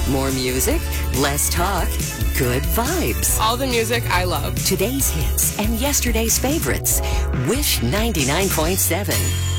More music, less talk, good vibes. All the music I love. Today's hits and yesterday's favorites. Wish 99.7.